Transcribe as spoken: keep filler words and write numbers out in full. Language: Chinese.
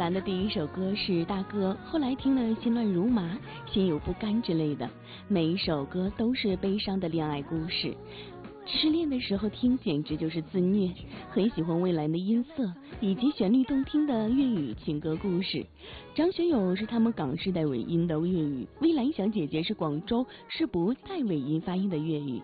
兰的第一首歌是《大哥》，后来听了《心乱如麻》、《心有不甘》之类的，每一首歌都是悲伤的恋爱故事。失恋的时候听简直就是自虐。很喜欢蔚蓝的音色以及旋律动听的粤语情歌故事。张学友是他们港式带尾音的粤语，蔚蓝小姐姐是广州是不带尾音发音的粤语。